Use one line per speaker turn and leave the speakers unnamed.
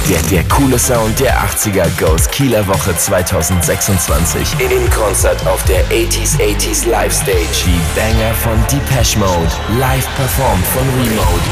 Der coole Sound der 80er Goes Kieler Woche 2026. Im Konzert auf der 80s Live Stage. Die Banger von Depeche Mode. Live performt von Remote.